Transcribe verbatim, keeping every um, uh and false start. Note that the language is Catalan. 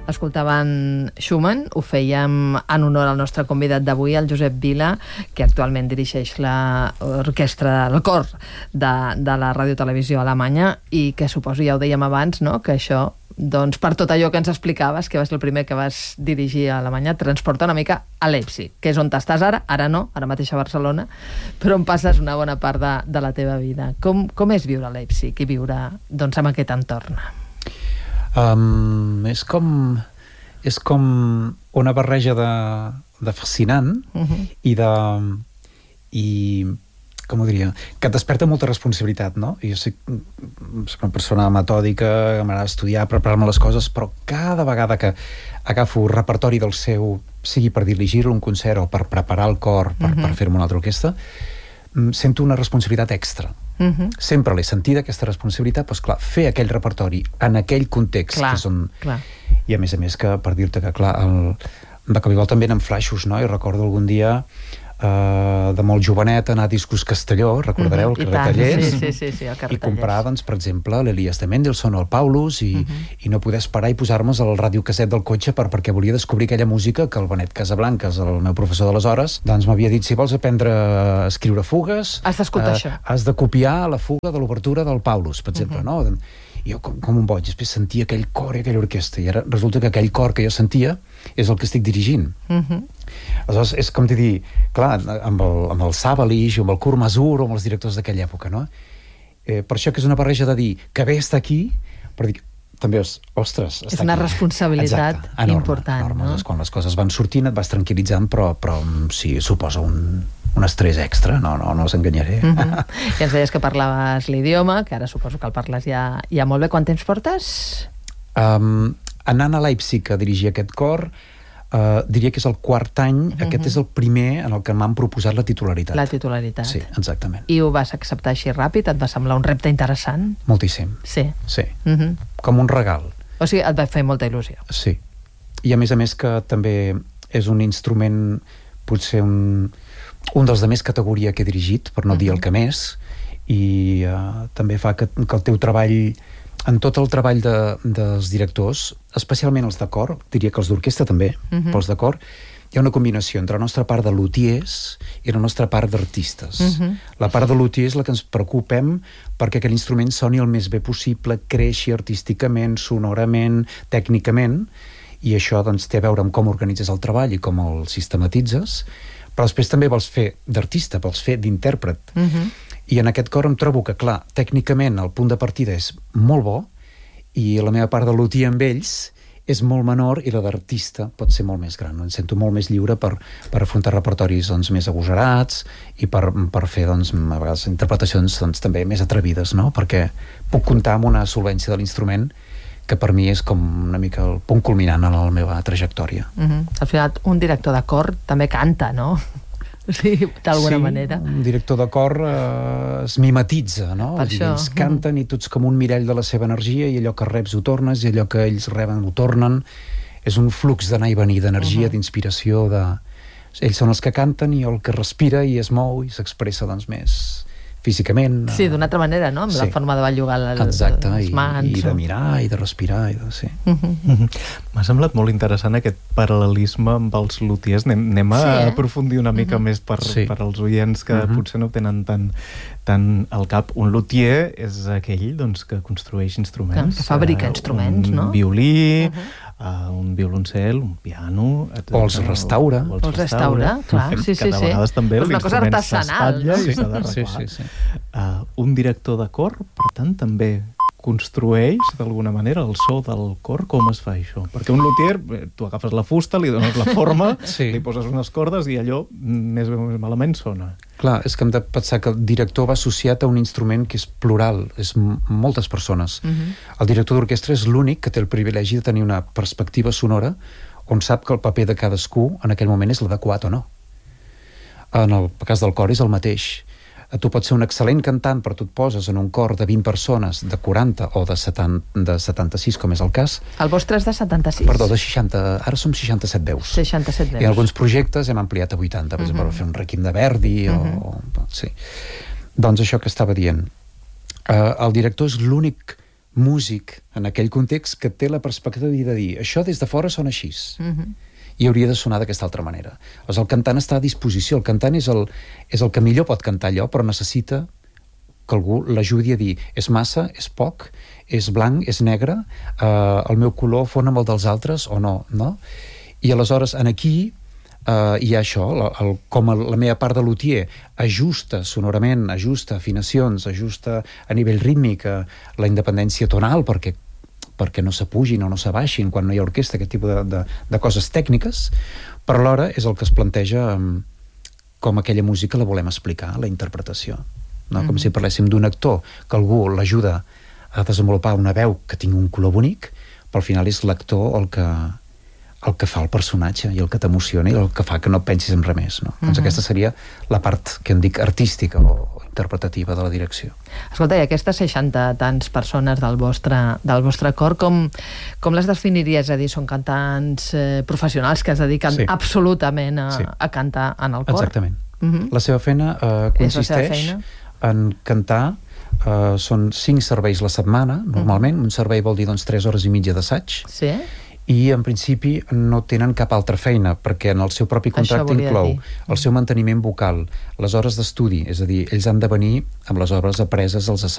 escoltaven Schumann, ho fèiem en honor al nostre convidat d'avui, el Josep Vila, que actualment dirigeix l'orquestra, el cor de, de la radiotelevisió alemanya, i que suposo, ja ho dèiem abans, no?, que això, doncs, per tot allò que ens explicaves, que vas el primer que vas dirigir a Alemanya, transporta una mica a Leipzig, que és on t'estàs ara, ara no, ara mateix a Barcelona, però on passes una bona part de, de la teva vida. Com, com és viure a Leipzig i viure, doncs, en aquest entorn? Um, és com és com una barreja de, de fascinant uh-huh. i de i com ho diria, que et desperta molta responsabilitat, no? Jo soc, soc una persona metòdica, que m'agrada estudiar, preparar-me les coses, però cada vegada que agafo repertori del seu, sigui per dirigir-lo un concert o per preparar el cor, per, uh-huh. per fer-me una altra orquestra, sento una responsabilitat extra. Uh-huh. Sempre l'he sentida, aquesta responsabilitat, doncs clar, fer aquell repertori en aquell context, clar, que és on... Clar. I a més a més que, per dir-te que, clar, el... de cop i volta també en flaixos, no? I recordo algun dia Uh, de molt jovenet anar a Discos Castelló, recordareu, uh-huh, el carrer Tallers, sí, sí, sí, sí, el carrer i comprar, doncs, per exemple, l'Elias de Mendelssohn o el Paulus, i, uh-huh. i no poder esperar i posar-nos al radiocasset del cotxe per, perquè volia descobrir aquella música que el Benet Casablancas, el meu professor d'aleshores, doncs m'havia dit, si vols aprendre a escriure fugues, has d'escoltar uh, això. Has de copiar la fuga de l'obertura del Paulus, per exemple, uh-huh. no? I jo, com, com un boig, després sentia aquell cor i aquella orquestra, i ara resulta que aquell cor que jo sentia és el que estic dirigint. Uh-huh. Aleshores, és com dir, clar, amb el, amb el Sabalich, o amb el Kurt Masur, o amb els directors d'aquella època, no? Eh, per això que és una barreja de dir que bé està aquí, però dic, també, ostres, està és una aquí. responsabilitat Exacte, enorme, important, enorme. no? Quan les coses van sortint et vas tranquil·litzant, però, però sí, suposa un, un estrès extra, no, no, no us enganyaré. Uh-huh. I ens deies que parlaves l'idioma, que ara suposo que el parles ja, ja molt bé. Quant temps portes? Um, anant a Leipzig a dirigir aquest cor, Uh, diria que és el quart any, uh-huh. aquest és el primer en el que m'han proposat la titularitat. La titularitat. Sí, exactament. I ho vas acceptar així ràpid? Et va semblar un repte interessant? Moltíssim. Sí. Sí. Uh-huh. Com un regal. O sigui, et va fer molta il·lusió. Sí. I a més a més que també és un instrument, potser un, un dels de més categoria que he dirigit, per no uh-huh. dir el que més, i uh, també fa que, que el teu treball... En tot el treball de, dels directors, especialment els de cor, diria que els d'orquestra també, uh-huh. però els de cor, hi ha una combinació entre la nostra part de luthiers i la nostra part d'artistes. Uh-huh. La part de luthiers és la que ens preocupem perquè aquell instrument soni el més bé possible, creixi artísticament, sonorament, tècnicament, i això doncs, té a veure amb com organitzes el treball i com el sistematitzes, però després també vols fer d'artista, vols fer d'intèrpret. Uh-huh. I en aquest cor em trobo que, clar, tècnicament el punt de partida és molt bo i la meva part de luthier amb ells és molt menor i la d'artista pot ser molt més gran. Em sento molt més lliure per, per afrontar repertoris doncs, més agosarats i per, per fer doncs, a vegades interpretacions doncs, també més atrevides, no? Perquè puc comptar amb una solvència de l'instrument que per mi és com una mica el punt culminant en la meva trajectòria. Uh-huh. Al final, un director de cor també canta, no? Sí, d'alguna sí, manera. Un director de cor eh, es mimetitza, no? Per dir, això. Ells canten i tu ets com un mirall de la seva energia i allò que reps ho tornes i allò que ells reben ho tornen. És un flux d'anar i venir, d'energia, uh-huh. d'inspiració, de... Ells són els que canten i el que respira i es mou i s'expressa doncs més físicament. Sí, d'una altra manera, no? Amb sí. la forma de bellugar les, Exacte, les mans. I, i de mirar, i de respirar, i de... Sí. Uh-huh. Uh-huh. M'ha semblat molt interessant aquest paral·lelisme amb els luthiers. Anem, anem a sí, eh? aprofundir una mica uh-huh. més per, sí. per als oients que uh-huh. potser no tenen tant, tant al cap. Un luthier és aquell doncs, que construeix instruments. Que fabrica uh, instruments, un no? Un violí, uh-huh. Uh, un violoncel, un piano... etcètera. O els restaura. O els restaura, restaura clar, sí, sí, que de vegades sí. també és una cosa artesanal. No? Sí, I s'ha d'arreglar. sí, sí, sí. Uh, un director de cor, per tant, també construeix d'alguna manera el so del cor. Com es fa això? Perquè un luthier, tu agafes la fusta, li dones la forma, sí. li poses unes cordes i allò més bé o més malament sona. Clar, és que hem de pensar que el director va associat a un instrument que és plural, és m- moltes persones. Uh-huh. El director d'orquestra és l'únic que té el privilegi de tenir una perspectiva sonora on sap que el paper de cadascú en aquell moment és l'adequat o no. En el cas del cor és el mateix. Tu pots ser un excel·lent cantant, però tu et poses en un cor de vint persones, de quaranta o de, setanta, de setanta-sis, com és el cas. El vostre és de setanta-sis? Perdó, de seixanta, ara som seixanta-set veus. seixanta-set veus. I en alguns projectes hem ampliat a vuitanta, per uh-huh. exemple, per fer un requiem de Verdi, uh-huh. o... Sí. Doncs això que estava dient. Uh, el director és l'únic músic en aquell context que té la perspectiva de dir això des de fora sona així. Mhm. I hauria de sonar d'aquesta altra manera. Llavors, el cantant està a disposició. El cantant és el, és el que millor pot cantar allò, però necessita que algú l'ajudi a dir és massa, és poc, és blanc, és negre, eh, el meu color fon amb el dels altres o no, no? I aleshores, en aquí, eh, hi ha això, la, el, com el, la meva part de luthier ajusta sonorament, ajusta afinacions, ajusta a nivell rítmic eh, la independència tonal, perquè perquè no s'apugin o no s'abaixin quan no hi ha orquestra, aquest tipus de, de, de coses tècniques, però alhora és el que es planteja um, com aquella música la volem explicar, la interpretació. No? Com mm-hmm. si parléssim d'un actor que algú l'ajuda a desenvolupar una veu que tingui un color bonic, però al final és l'actor el que, el que fa el personatge i el que t'emociona i el que fa que no pensis en res més. No? Mm-hmm. Doncs aquesta seria la part que en dic artística o interpretativa de la direcció. Escolta, i aquestes seixanta tants persones del vostre, del vostre cor, com, com les definiries? És a dir, són cantants eh, professionals que es dediquen sí. absolutament a, sí. a cantar en el cor? Exactament. Uh-huh. La seva feina eh, consisteix feina? en cantar, eh, són cinc serveis la setmana, normalment, uh-huh. un servei vol dir doncs tres hores i mitja d'assaig, sí. i en principi no tenen cap altra feina, perquè en el seu propi contracte inclou dir. el seu manteniment vocal, les hores d'estudi, és a dir, ells han de venir amb les hores apreses als assajos